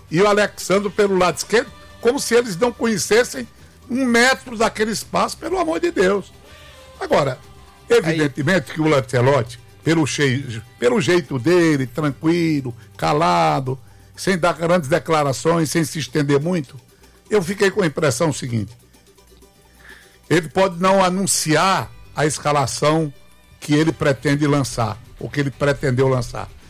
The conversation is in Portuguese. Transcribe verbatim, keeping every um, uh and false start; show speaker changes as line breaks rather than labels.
e o Alexandre pelo lado esquerdo, como se eles não conhecessem um metro daquele espaço, pelo amor de Deus. Agora, evidentemente Aí... que o Lancelotti, pelo, cheio, pelo jeito dele, tranquilo, calado, sem dar grandes declarações, sem se estender muito, eu fiquei com a impressão seguinte: ele pode não anunciar a escalação que ele pretende lançar, ou que ele pretendeu lançar,